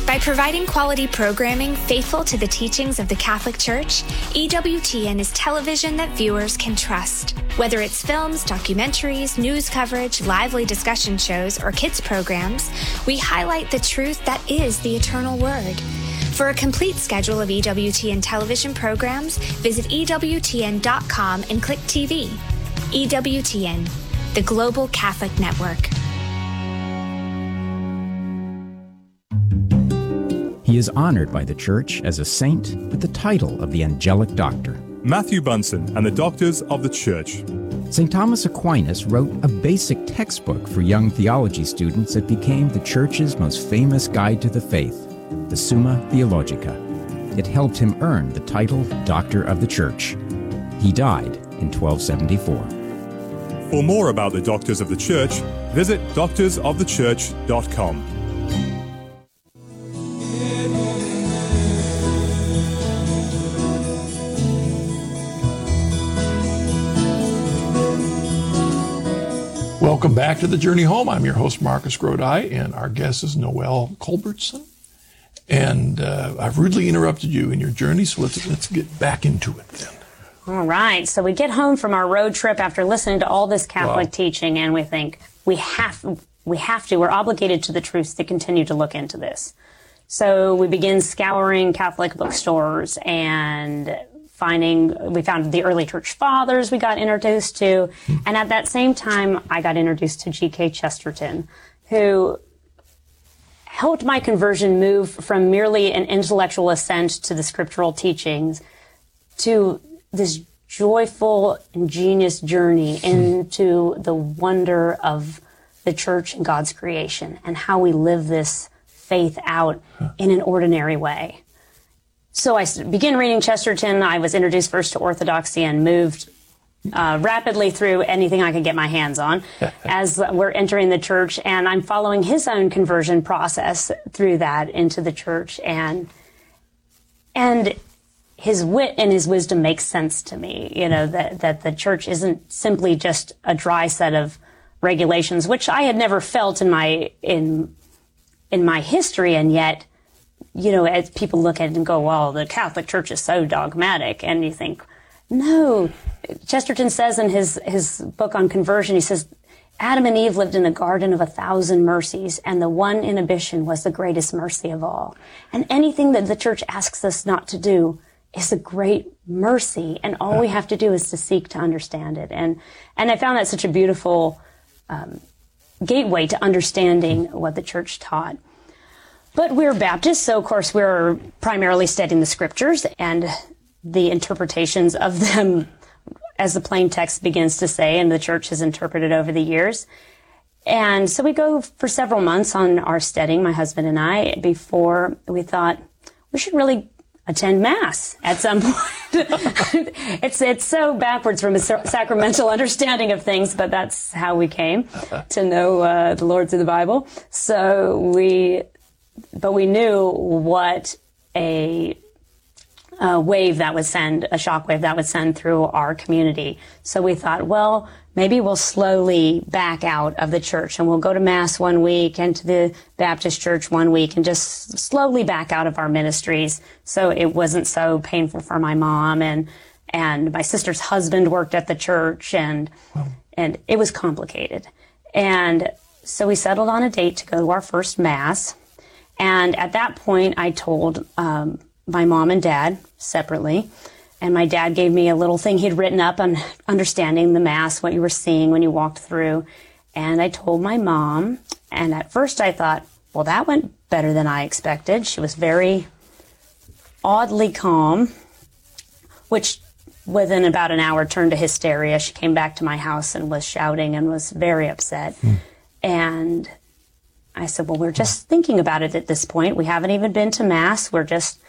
By providing quality programming faithful to the teachings of the Catholic Church, EWTN is television that viewers can trust. Whether it's films, documentaries, news coverage, lively discussion shows, or kids programs, we highlight the truth that is the eternal Word. For a complete schedule of EWTN television programs, visit EWTN.com and click TV. EWTN, the Global Catholic Network. He is honored by the Church as a saint with the title of the Angelic Doctor. Matthew Bunson and the Doctors of the Church. St. Thomas Aquinas wrote a basic textbook for young theology students that became the Church's most famous guide to the faith, the Summa Theologica. It helped him earn the title Doctor of the Church. He died in 1274. For more about the Doctors of the Church, visit doctorsofthechurch.com. Welcome back to The Journey Home. I'm your host, Marcus Grodi, and our guest is Noelle Culbertson. And I've rudely interrupted you in your journey, so let's get back into it then. All right. So we get home from our road trip after listening to all this Catholic teaching, and we think we're obligated to the truth to continue to look into this. So we begin scouring Catholic bookstores and we found the early church fathers we got introduced to. And at that same time, I got introduced to G.K. Chesterton, who helped my conversion move from merely an intellectual assent to the scriptural teachings to this joyful, ingenious journey into the wonder of the church and God's creation and how we live this faith out in an ordinary way. So I began reading Chesterton. I was introduced first to Orthodoxy and moved rapidly through anything I could get my hands on as we're entering the church. And I'm following his own conversion process through that into the church. And his wit and his wisdom makes sense to me, that the church isn't simply just a dry set of regulations, which I had never felt in my history. And yet, as people look at it and go, well, the Catholic Church is so dogmatic. And you think, no. Chesterton says in his book on conversion, he says, Adam and Eve lived in a garden of 1,000 mercies, and the one inhibition was the greatest mercy of all. And anything that the church asks us not to do is a great mercy, and all we have to do is to seek to understand it. And I found that such a beautiful gateway to understanding what the church taught. But we're Baptists, so of course we're primarily studying the scriptures and the interpretations of them as the plain text begins to say, and the church has interpreted over the years. And so we go for several months on our studying, my husband and I, before we thought we should really attend Mass at some point. It's so backwards from a sacramental understanding of things, but that's how we came to know the Lord through the Bible. But we knew what a wave that would send, a shockwave that would send through our community. So we thought, well, maybe we'll slowly back out of the church and we'll go to Mass one week and to the Baptist church one week and just slowly back out of our ministries. So it wasn't so painful for my mom, and my sister's husband worked at the church, and it was complicated. And so we settled on a date to go to our first Mass. And at that point, I told my mom and dad separately. And my dad gave me a little thing he'd written up on understanding the Mass, what you were seeing when you walked through. And I told my mom. And at first I thought, well, that went better than I expected. She was very oddly calm, which within about an hour turned to hysteria. She came back to my house and was shouting and was very upset. And I said, well, we're just thinking about it at this point. We haven't even been to Mass. We're just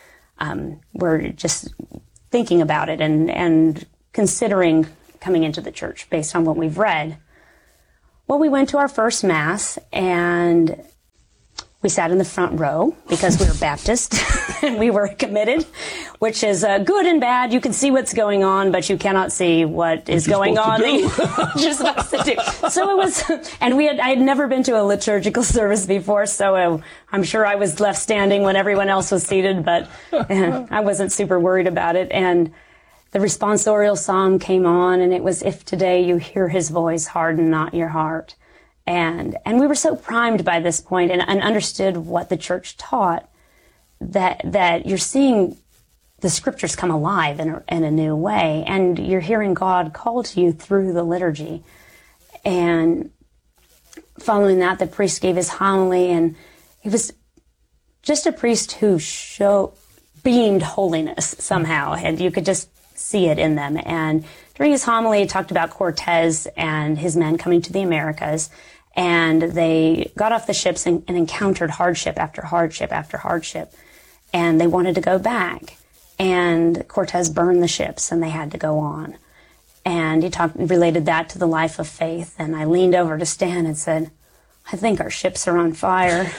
thinking about it and considering coming into the church based on what we've read. Well, we went to our first Mass, and We sat in the front row because we were Baptist and we were committed, which is good and bad. You can see what's going on, but you cannot see what is going on. What you're supposed to do. So it was, and I had never been to a liturgical service before, so I'm sure I was left standing when everyone else was seated, but I wasn't super worried about it. And the responsorial psalm came on, and it was, "If today you hear his voice, harden not your heart." And we were so primed by this point and understood what the church taught that you're seeing the scriptures come alive in a new way, and you're hearing God call to you through the liturgy. And following that, the priest gave his homily, and he was just a priest who beamed holiness somehow, and you could just see it in them. And during his homily, he talked about Cortez and his men coming to the Americas. And they got off the ships and encountered hardship after hardship after hardship. And they wanted to go back. And Cortez burned the ships and they had to go on. And he related that to the life of faith. And I leaned over to Stan and said, "I think our ships are on fire."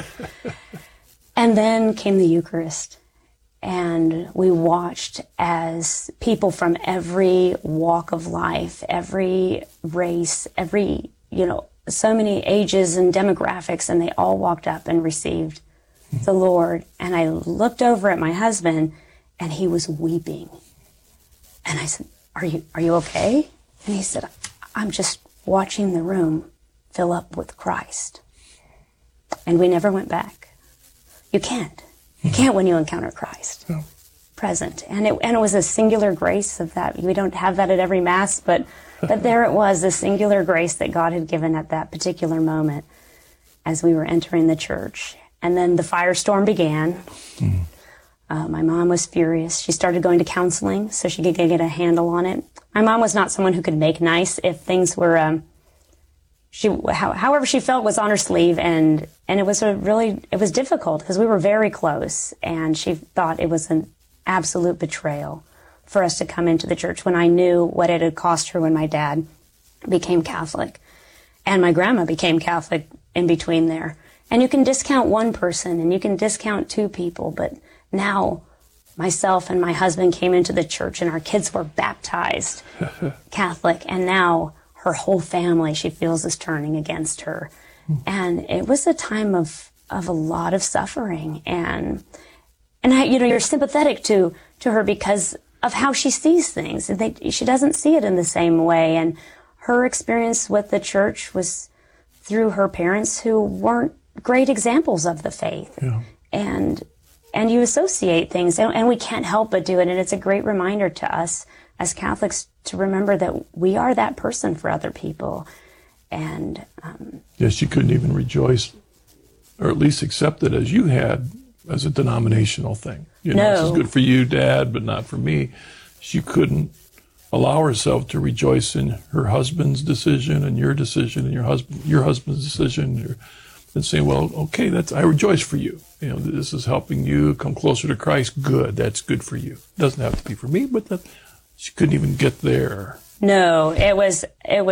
And then came the Eucharist. And we watched as people from every walk of life, every race, so many ages and demographics, and they all walked up and received the Lord. And I looked over at my husband, and he was weeping. And I said, are you okay? And he said, "I'm just watching the room fill up with Christ." And we never went back. You can't. You can't when you encounter Christ. No. Present. And it was a singular grace of that. We don't have that at every Mass, but there it was, the singular grace that God had given at that particular moment as we were entering the church. And then the firestorm began. My mom was furious. She started going to counseling so she could get a handle on it. My mom was not someone who could make nice if things were, however she felt was on her sleeve. And it was difficult because we were very close. And she thought it was an absolute betrayal for us to come into the church when I knew what it had cost her when my dad became Catholic and my grandma became Catholic in between there. And you can discount one person and you can discount two people, but now myself and my husband came into the church and our kids were baptized Catholic, and now her whole family, she feels, is turning against her. And it was a time of a lot of suffering, and you're sympathetic to her because of how she sees things. She doesn't see it in the same way. And her experience with the church was through her parents who weren't great examples of the faith. Yeah. And you associate things, and we can't help but do it. And it's a great reminder to us as Catholics to remember that we are that person for other people. And yes, she couldn't even rejoice, or at least accept it as you had, as a denominational thing. No. This is good for you, Dad, but not for me. She couldn't allow herself to rejoice in her husband's decision and your decision and your husband's decision, and saying, "Well, okay, I rejoice for you. This is helping you come closer to Christ. Good, that's good for you. It doesn't have to be for me," but she couldn't even get there. No, it was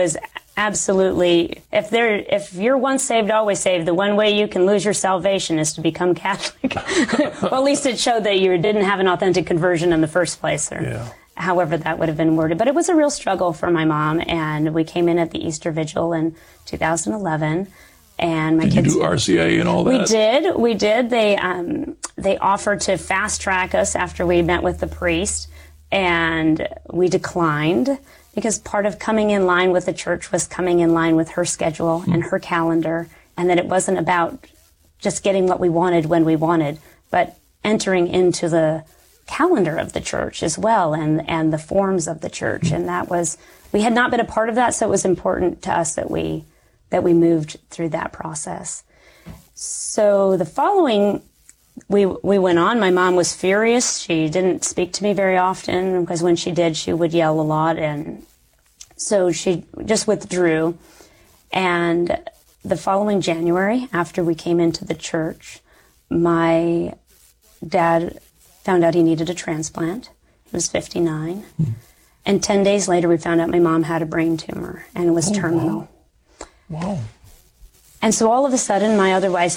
absolutely, if you're once saved, always saved, the one way you can lose your salvation is to become Catholic. Well, at least it showed that you didn't have an authentic conversion in the first place, or however that would have been worded. But it was a real struggle for my mom, and we came in at the Easter Vigil in 2011. And my kids. Did you do RCIA and all that? We did. They offered to fast track us after we met with the priest, and we declined because part of coming in line with the church was coming in line with her schedule and her calendar, and that it wasn't about just getting what we wanted when we wanted, but entering into the calendar of the church as well, and the forms of the church. And we had not been a part of that, so it was important to us that we moved through that process. So the following, we went on. My mom was furious. She didn't speak to me very often because when she did, she would yell a lot. And so she just withdrew. And the following January, after we came into the church, my dad found out he needed a transplant. He was 59. And 10 days later, we found out my mom had a brain tumor and it was terminal. Wow. And so all of a sudden, my otherwise